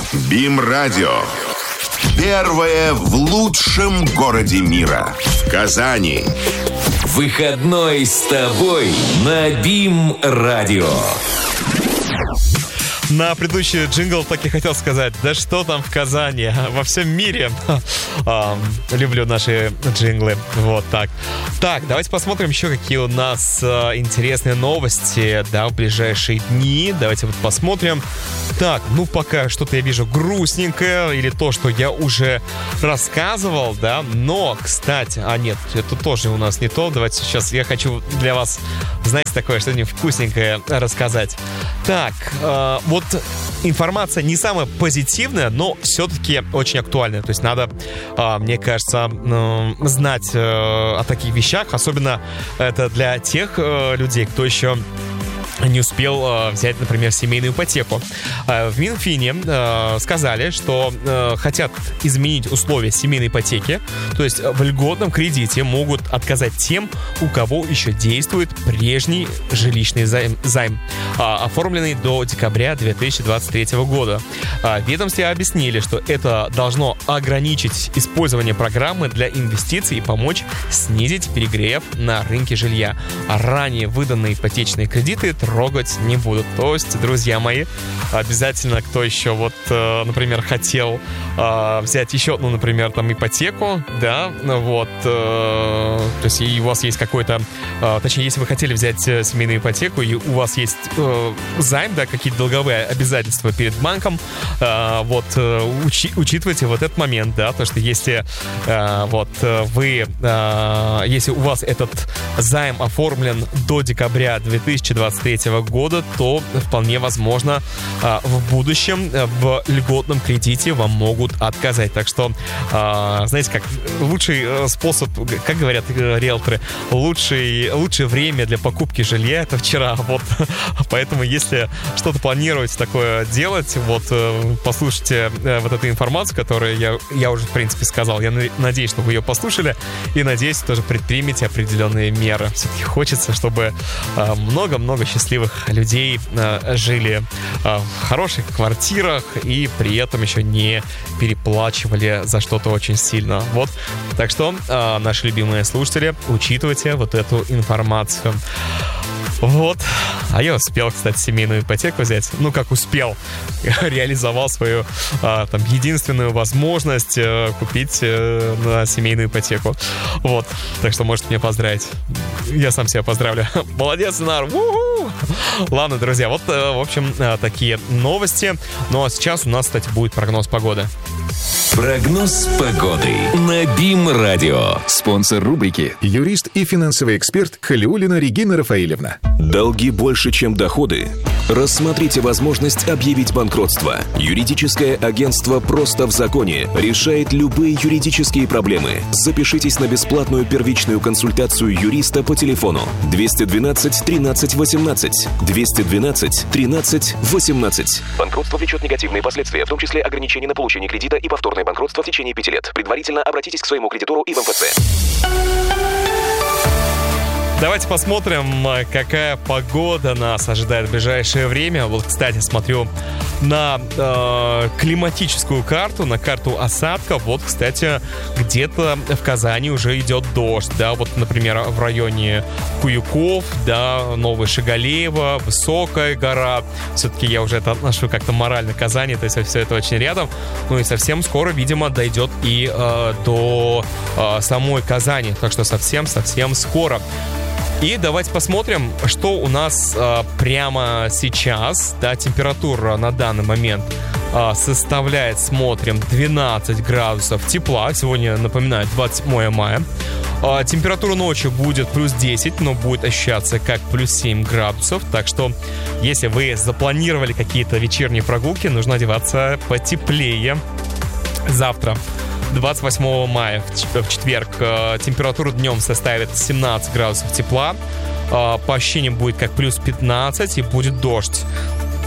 БИМ-радио. Первое в лучшем городе мира. В Казани. Выходной с тобой на БИМ-радио. На предыдущий джингл так и хотел сказать: да что там в Казани, во всем мире. Люблю наши джинглы. Вот так. Так, давайте посмотрим еще, какие у нас интересные новости, да, в ближайшие дни. Давайте вот посмотрим. Так, ну пока что-то я вижу грустненькое, или то, что я уже рассказывал, да. Но, кстати, нет, это тоже у нас не то. Давайте сейчас я хочу для вас, знаете, такое что-нибудь вкусненькое рассказать. Так, вот информация не самая позитивная, но все-таки очень актуальная. То есть надо, мне кажется, знать о таких вещах. Особенно это для тех людей, кто еще не успел взять, например, семейную ипотеку. В Минфине сказали, что хотят изменить условия семейной ипотеки. То есть в льготном кредите могут отказать тем, у кого еще действует прежний жилищный займ, оформленный до декабря 2023 года. В ведомстве объяснили, что это должно ограничить использование программы для инвестиций и помочь снизить перегрев на рынке жилья. Ранее выданные ипотечные кредиты трогать не будут. То есть, друзья мои, обязательно, кто еще вот, например, хотел взять еще одну, например, там ипотеку, да, вот, то есть и у вас есть какой-то, точнее, если вы хотели взять семейную ипотеку и у вас есть займ, да, какие-то долговые обязательства перед банком, вот, учитывайте вот этот момент, да, то что если вот вы, если у вас этот займ оформлен до декабря 2023 года, то вполне возможно в будущем в льготном кредите вам могут отказать. Так что, знаете, как лучший способ, как говорят риэлторы, лучшее время для покупки жилья — это вчера. Вот. Поэтому, если что-то планируете такое делать, вот, послушайте вот эту информацию, которую я уже, в принципе, сказал. Я надеюсь, что вы ее послушали, и надеюсь, тоже предпримете определенные меры. Все-таки хочется, чтобы много-много счастливых людей жили в хороших квартирах и при этом еще не переплачивали за что-то очень сильно. Вот. Так что, наши любимые слушатели, учитывайте вот эту информацию. Вот. А я успел, кстати, семейную ипотеку взять. Ну, как успел. Реализовал свою там единственную возможность купить на семейную ипотеку. Вот. Так что можете меня поздравить. Я сам себя поздравлю. Молодец, Нар. Ладно, друзья, вот, в общем, такие новости. Ну, а сейчас у нас, кстати, будет прогноз погоды. Прогноз погоды на БИМ-радио. Спонсор рубрики — юрист и финансовый эксперт Халиуллина Регина Рафаэлевна. Долги больше, чем доходы? Рассмотрите возможность объявить банкротство. Юридическое агентство «Просто в законе» решает любые юридические проблемы. Запишитесь на бесплатную первичную консультацию юриста по телефону 212 13 18. 212 13 18. Банкротство влечет негативные последствия, в том числе ограничения на получение кредита и повторное банкротство в течение 5 лет. Предварительно обратитесь к своему кредитору и в МФЦ. Давайте посмотрим, какая погода нас ожидает в ближайшее время. Вот, кстати, смотрю на климатическую карту, на карту осадков. Вот, кстати, где-то в Казани уже идет дождь, да, вот, например, в районе Куюков, да, Новое Шигалеево, Высокая гора. Все-таки я уже это отношу как-то морально к Казани, то есть все это очень рядом. Ну и совсем скоро, видимо, дойдет и до самой Казани, так что совсем скоро. И давайте посмотрим, что у нас прямо сейчас. Да, температура на данный момент составляет, смотрим, 12 градусов тепла. Сегодня, напоминаю, 27 мая. Температура ночью будет плюс 10, но будет ощущаться как плюс 7 градусов. Так что, если вы запланировали какие-то вечерние прогулки, нужно одеваться потеплее. Завтра, 28 мая, в четверг, температура днем составит 17 градусов тепла. По ощущениям будет как плюс 15 и будет дождь.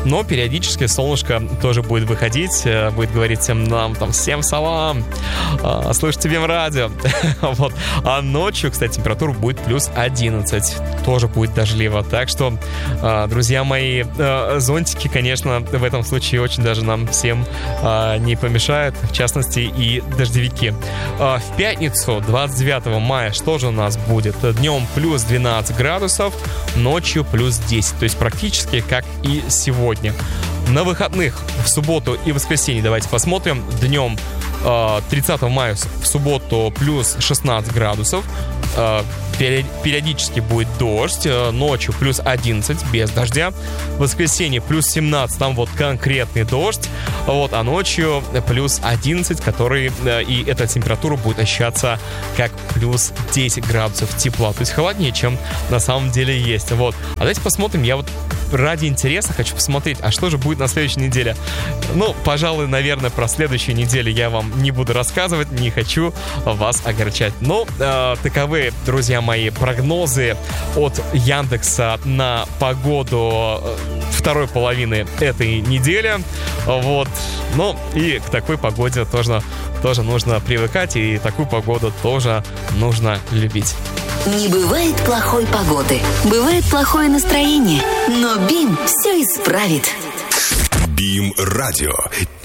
но периодически солнышко тоже будет выходить, будет говорить всем нам, там, всем салам, слышите Бим-радио. Вот. А ночью, кстати, температура будет плюс 11, тоже будет дождливо. Так что, друзья мои, зонтики, конечно, в этом случае очень даже нам всем не помешают, в частности и дождевики. В пятницу, 29 мая, что же у нас будет? Днем плюс 12 градусов, ночью плюс 10, то есть практически как и сегодня. На выходных, в субботу и воскресенье, давайте посмотрим. Днем 30 мая в субботу плюс 16 градусов, периодически будет дождь, ночью плюс 11 без дождя, в воскресенье плюс 17, там вот конкретный дождь, вот, а ночью плюс 11, который, и эта температура будет ощущаться как плюс 10 градусов тепла, то есть холоднее, чем на самом деле есть, вот. А давайте посмотрим, я вот ради интереса хочу посмотреть, а что же будет на следующей неделе. Ну, пожалуй, наверное, про следующую неделю я вам не буду рассказывать, не хочу вас огорчать. Но таковы, друзья мои, прогнозы от Яндекса на погоду второй половины этой недели. Вот. Ну, и к такой погоде тоже нужно привыкать, и такую погоду тоже нужно любить. Не бывает плохой погоды, бывает плохое настроение, но БИМ все исправит. Бим-радио.